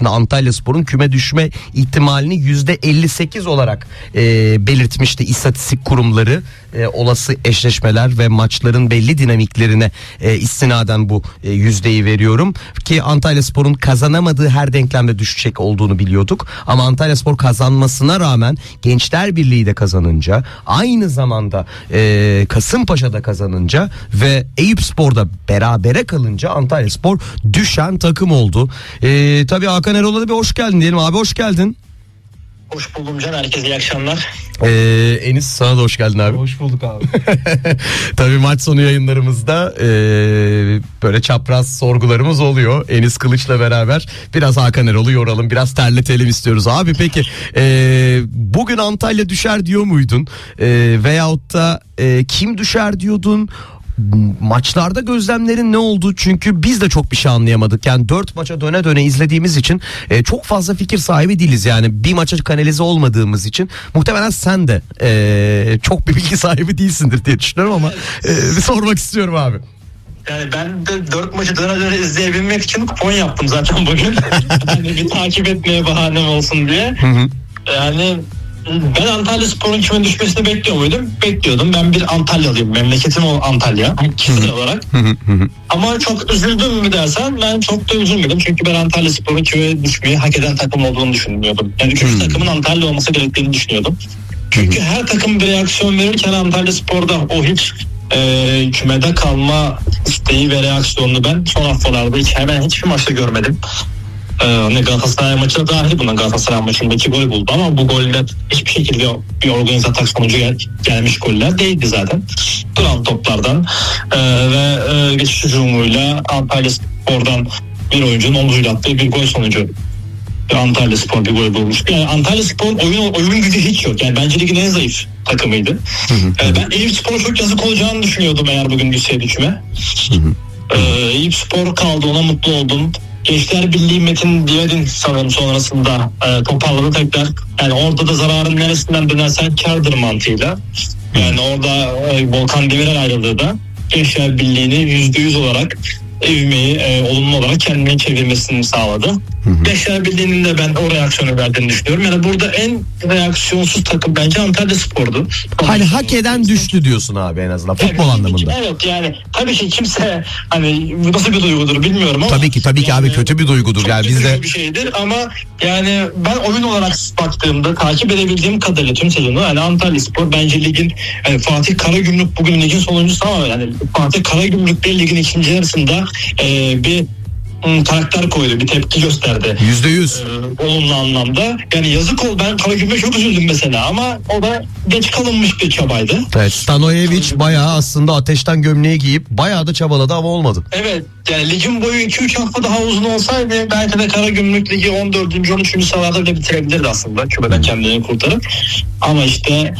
içerisinde Antalyaspor'un küme düşme ihtimalini %58 olarak belirtmişti istatistik kurumları. Olası eşleşmeler ve maçların belli dinamiklerine istinaden bu yüzdeyi veriyorum ki Antalyaspor'un kazanamadığı her denklemde düşecek olduğunu biliyorduk ama Antalyaspor kazanmasına rağmen Gençler Birliği de kazanınca, aynı zamanda Kasımpaşa'da kazanınca ve Eyüpspor'da berabere kalınca Antalyaspor düşen takım oldu. Tabii Hakan Erol'a da bir hoş geldin diyelim. Abi hoş geldin. Hoş buldum Can. Herkese iyi akşamlar. Enis, sana da hoş geldin abi. Hoş bulduk abi. Tabii maç sonu yayınlarımızda böyle çapraz sorgularımız oluyor. Enis Kılıç'la beraber biraz Hakan Erol'u yoralım, biraz terletelim istiyoruz. Abi peki bugün Antalya düşer diyor muydun? Veyahut da kim düşer diyordun? Maçlarda gözlemlerin ne oldu? Çünkü biz de çok bir şey anlayamadık. Yani 4 maça döne döne izlediğimiz için çok fazla fikir sahibi değiliz. Yani bir maça kanalize olmadığımız için muhtemelen sen de çok bir bilgi sahibi değilsindir diye düşünüyorum ama bir sormak istiyorum abi. Yani ben de 4 maçı döne döne izleyebilmek için kupon yaptım zaten bugün. Yani bir takip etmeye bahanem olsun diye. Yani ben Antalyaspor'un küme düşmesini bekliyor muydum? Bekliyordum. Ben bir Antalyalıyım. Memleketim o Antalya. Kişisel olarak. Ama çok üzüldüm mü dersen ben çok da üzülmedim. Çünkü ben Antalyaspor'un küme düşmeyi hak eden takım olduğunu düşünmüyordum. Yani 3. takımın Antalya olması gerektiğini düşünüyordum. Çünkü her takım bir reaksiyon verirken Antalyaspor'da o hiç kümede kalma isteği ve reaksiyonunu ben son haftalarda hemen hiçbir maçta görmedim. Galatasaray maçına dahil buna, Galatasaray maçında 2 gol buldu ama bu goller hiçbir şekilde bir organize atak sonucu gelmiş goller değildi zaten. Duran toplardan ve geçiş hücumuyla Antalyaspor'dan bir oyuncunun omzuyla attığı bir gol sonucu Antalyaspor bir gol bulmuş. Yani Antalyaspor'un oyun gücü hiç yok. Yani bence ligin en zayıf takımıydı. Ben Eyüpspor'a çok yazık olacağını düşünüyordum eğer bugün düşseydi küme. Eyüpspor kaldı, ona mutlu oldum. Gençler Birliği Metin Diyadin sanırım sonrasında toparladı tekrar. Yani orada da zararın neresinden dönersen kârdır mantığıyla. Yani orada Volkan Demirel ayrıldığı da Gençler Birliği'ni %100 olarak evmeyi olumlu olarak kendine çevirmesini sağladı. Gençler Birliği'nin de ben o reaksiyonu verdiğini düşünüyorum. Yani burada en reaksiyonsuz takım bence Antalyaspor'du. Hani hak eden düştü diyorsun abi, en azından futbol anlamında. Evet, yani tabii ki kimse hani bu nasıl bir duygudur bilmiyorum ama. Tabii ki yani, abi kötü bir duygudur. Yani bizde bir şeydir ama yani ben oyun olarak baktığımda takip edebildiğim kadarıyla tüm sezonu yani Antalyaspor bence ligin yani Fatih Karagümrük bugün ligin sonuncusu ama yani Fatih Karagümrük de ligin ikinci yarısında bir karakter koydu, bir tepki gösterdi. %100. Olumlu anlamda. Yani yazık oldu. Ben Karagümrük'e çok üzüldüm mesela ama o da geç kalınmış bir çabaydı. Evet, Stanojevic bayağı aslında ateşten gömleği giyip bayağı da çabaladı ama olmadı. Evet, yani ligin boyu 2-3 hafta daha uzun olsaydı belki de Karagümrük ligi 14. 13. sıralarda bile bitirebilirdi aslında. Kümeden kendini kurtarıp. Ama işte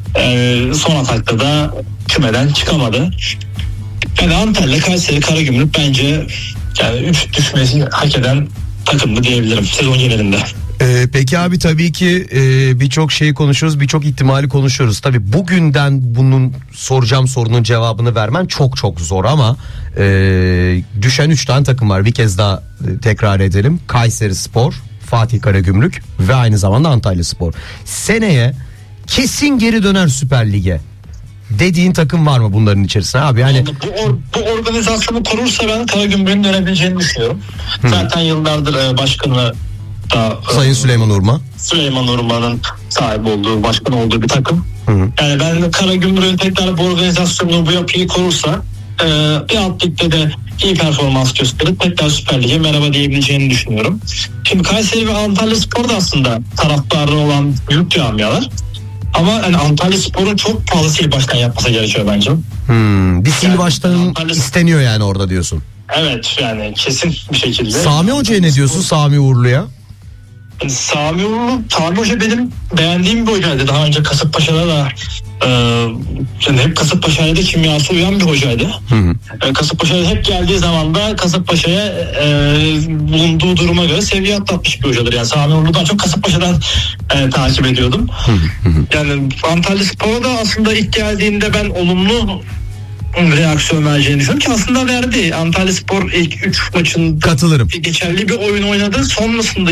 son atakta da kümeden çıkamadı. Yani Antalya, Kayseri, Karagümrük bence yani 3 düşmesi hak eden takımdı diyebilirim sezon genelinde. Peki abi, tabii ki birçok şeyi konuşuyoruz, birçok ihtimali konuşuyoruz. Tabii bugünden bunun soracağım sorunun cevabını vermen çok çok zor ama düşen 3 tane takım var. Bir kez daha tekrar edelim. Kayserispor, Fatih Karagümrük ve aynı zamanda Antalyaspor. Seneye kesin geri döner Süper Lig'e dediğin takım var mı bunların içerisinde abi? Yani bu organizasyonu korursa ben Karagümrük'ün dönebileceğini düşünüyorum. Zaten yıllardır başkanı da Sayın Süleyman Urma. Süleyman Urma'nın sahibi olduğu, başkan olduğu bir takım. Yani ben Karagümrük'ün tekrar bu organizasyonu, bu yapıyı korursa bir alt ligde de iyi performans gösterip tekrar Süper Lig'e merhaba diyebileceğini düşünüyorum. Şimdi Kayseri ve Antalyaspor da aslında taraftarı olan büyük camialar. Ama yani Antalyaspor'un çok pahalı sil baştan yapması gerekiyor bence. Bir sil baştan isteniyor yani orada diyorsun. Evet, yani kesin bir şekilde. Sami Hoca'ya ne diyorsun, Sami Uğurlu'ya? Sami Hoca benim beğendiğim bir hocaydı. Daha önce Kasımpaşa'da da yani hep Kasımpaşa'da kimyası uyan bir hocaydı. Kasımpaşa'ya hep geldiği zaman da Kasımpaşa'ya bulunduğu duruma göre seviye atlatmış bir hocadır. Yani Sami Uğurlu'dan çok Kasımpaşa'dan takip ediyordum. Yani Antalyaspor'a da aslında ilk geldiğinde ben olumlu reaksiyon vereceğini düşünüyorum ki aslında verdi. Antalyaspor ilk 3 maçında katılırım. Geçerli bir oyun oynadı. Sonrasında